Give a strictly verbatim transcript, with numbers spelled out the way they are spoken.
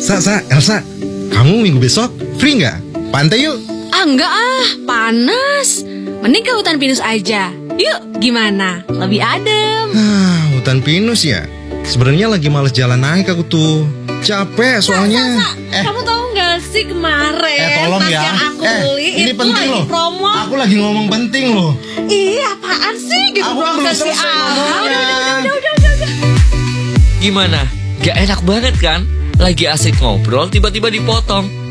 Sa, Sa, Elsa, kamu minggu besok free nggak? Pantai yuk. Ah, enggak ah, panas. Mending ke hutan pinus aja. Yuk, gimana? Lebih adem. Ah, hutan pinus ya? Sebenarnya lagi males jalan naik aku tuh. Capek soalnya. Sa, Sa, Sa. Eh, Kamu tahu nggak sih kemarin eh tolong tas ya. yang aku eh, beli ini itu penting lagi loh. promo. Aku lagi ngomong penting loh. Ih, apaan sih gitu Aku belum belum kasih selesai ah. ngomongnya. Udah, udah, udah, udah, udah, udah, udah. Gimana? Gak enak banget kan? Lagi asik ngobrol tiba-tiba dipotong.